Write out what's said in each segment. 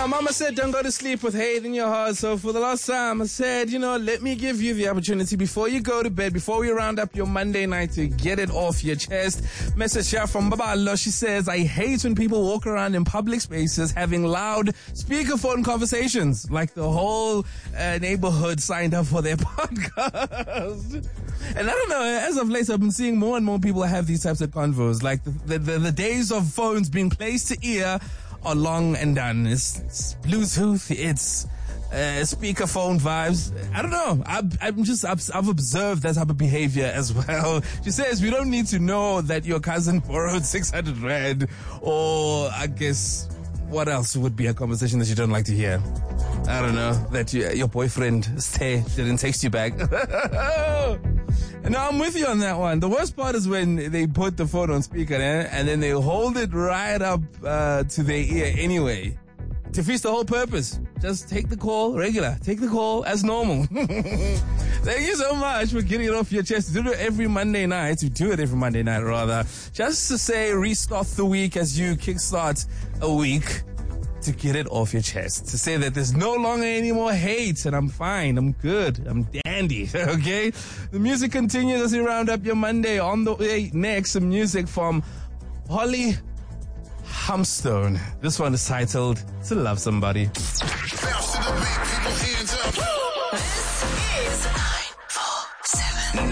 Now, Mama said don't go to sleep with hate in your heart. So for the last time, I said, let me give you the opportunity before you go to bed, before we round up your Monday night, to get it off your chest. Message here from Babalo. She says, I hate when people walk around in public spaces having loud speakerphone conversations, like the whole neighborhood signed up for their podcast. And I don't know, as of late, I've been seeing more and more people have these types of convos. Like the days of phones being placed to ear are long and done. It's Bluetooth, it's speakerphone vibes. I don't know. I've observed that type of behavior as well. She says we don't need to know that your cousin borrowed 600 rand, or I guess what else would be a conversation that you don't like to hear? I don't know, that your boyfriend didn't text you back. No, I'm with you on that one. The worst part is when they put the phone on speaker and then they hold it right up to their ear anyway. Defeats the whole purpose. Just take the call regular. Take the call as normal. Thank you so much for getting it off your chest. You do it every Monday night. You do it every Monday night, rather. Just to say, restart the week as you kickstart a week. To get it off your chest. To say that there's no longer any more hate and I'm fine. I'm good. I'm dandy. Okay? The music continues as we round up your Monday. On the way next, some music from Holly Humstone. This one is titled To Love Somebody. This is 947.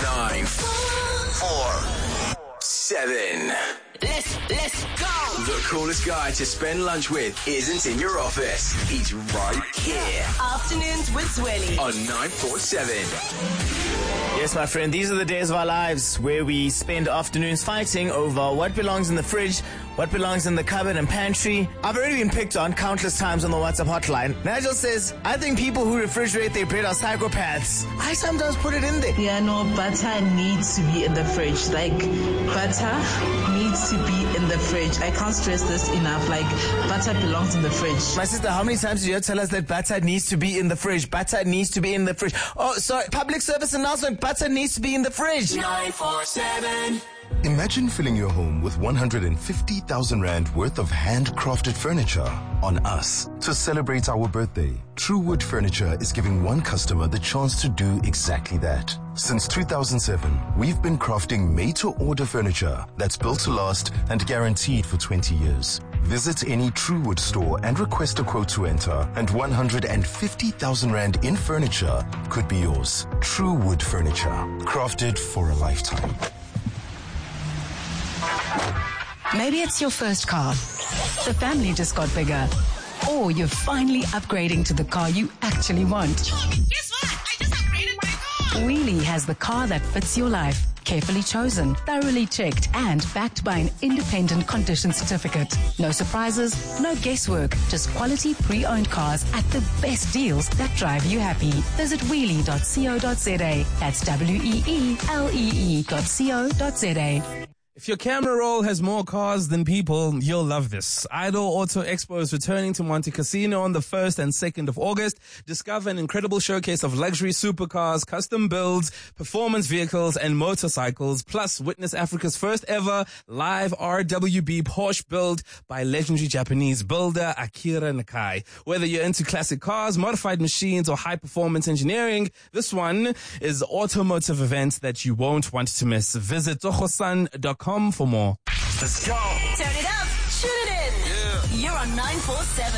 947. Let's go! The coolest guy to spend lunch with isn't in your office. He's right here. Afternoons with Zweli. On 947. Yes, my friend, these are the days of our lives where we spend afternoons fighting over what belongs in the fridge, what belongs in the cupboard and pantry. I've already been picked on countless times on the WhatsApp hotline. Nigel says, I think people who refrigerate their bread are psychopaths. I sometimes put it in there. Yeah, no, butter needs to be in the fridge. Like, butter needs to be in the fridge. I can't stress this enough. Like, butter belongs in the fridge. My sister, how many times did you tell us that butter needs to be in the fridge? Butter needs to be in the fridge. Oh, sorry, public service announcement, butter needs to be in the fridge. 947. Imagine filling your home with 150,000 Rand worth of handcrafted furniture on us. To celebrate our birthday, Truewood Furniture is giving one customer the chance to do exactly that. Since 2007, we've been crafting made-to-order furniture that's built to last and guaranteed for 20 years. Visit any Truewood store and request a quote to enter, and 150,000 Rand in furniture could be yours. Truewood Furniture, crafted for a lifetime. Maybe it's your first car. The family just got bigger. Or you're finally upgrading to the car you actually want. Guess what? I just upgraded my car! Wheelie has the car that fits your life. Carefully chosen, thoroughly checked, and backed by an independent condition certificate. No surprises, no guesswork, just quality pre-owned cars at the best deals that drive you happy. Visit wheelie.co.za. That's WEELEE.co.za. If your camera roll has more cars than people, you'll love this. Idol Auto Expo is returning to Monte Casino on the 1st and 2nd of August. Discover an incredible showcase of luxury supercars, custom builds, performance vehicles, and motorcycles. Plus, witness Africa's first ever live RWB Porsche build by legendary Japanese builder Akira Nakai. Whether you're into classic cars, modified machines, or high-performance engineering, this one is automotive event that you won't want to miss. Visit tohosan.com for more. Let's go. Turn it up, shoot it in. Yeah. You're on 947.